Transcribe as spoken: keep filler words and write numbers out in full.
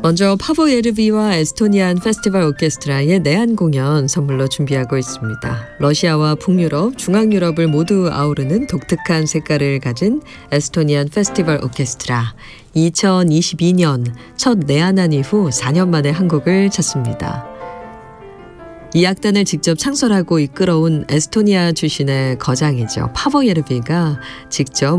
먼저 파보 예르비와 에스토니안 페스티벌 오케스트라의 내한 공연 선물로 준비하고 있습니다. 러시아와 북유럽, 중앙유럽을 모두 아우르는 독특한 색깔을 가진 에스토니안 페스티벌 오케스트라. 이천이십이 년 첫 내한한 이후 사 년 만에 한국을 찾습니다. 이 악단을 직접 창설하고 이끌어온 에스토니아 출신의 거장이죠. 파보 예르비가 직접